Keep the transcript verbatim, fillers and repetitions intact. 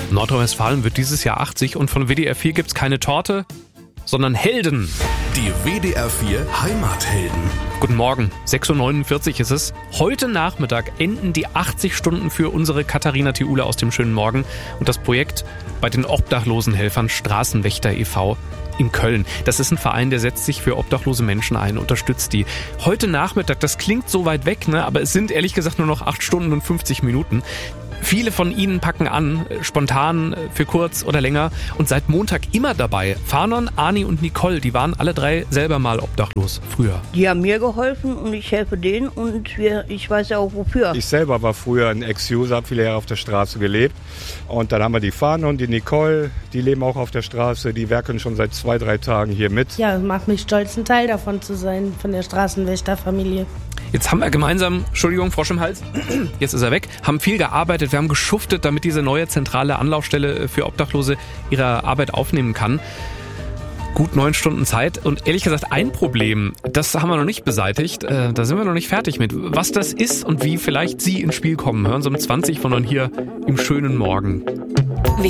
Nordrhein-Westfalen wird dieses Jahr achtzig und von W D R vier gibt's keine Torte, sondern Helden. Die W D R vier Heimathelden. Guten Morgen, sechs Uhr neunundvierzig ist es. Heute Nachmittag enden die achtzig Stunden für unsere Katharina Thiule aus dem schönen Morgen und das Projekt bei den Obdachlosenhelfern Straßenwächter e V in Köln. Das ist ein Verein, der setzt sich für obdachlose Menschen ein, unterstützt die. Heute Nachmittag, das klingt so weit weg, ne? Aber es sind ehrlich gesagt nur noch acht Stunden und fünfzig Minuten. Viele von ihnen packen an, spontan, für kurz oder länger und seit Montag immer dabei. Fanon, Ani und Nicole, die waren alle drei selber mal obdachlos, früher. Die haben mir geholfen und ich helfe denen und wir, ich weiß ja auch wofür. Ich selber war früher ein Ex-User, habe viele Jahre auf der Straße gelebt. Und dann haben wir die Fanon, die Nicole, die leben auch auf der Straße, die werkeln schon seit zwei, drei Tagen hier mit. Ja, macht mich stolz, ein Teil davon zu sein, von der Straßenwächterfamilie. Jetzt haben wir gemeinsam, Entschuldigung, Frosch im Hals, jetzt ist er weg, haben viel gearbeitet, wir haben geschuftet, damit diese neue zentrale Anlaufstelle für Obdachlose ihre Arbeit aufnehmen kann. Gut neun Stunden Zeit und ehrlich gesagt ein Problem, das haben wir noch nicht beseitigt, äh, da sind wir noch nicht fertig mit. Was das ist und wie vielleicht Sie ins Spiel kommen, hören Sie um zwanzig von hier im schönen Morgen.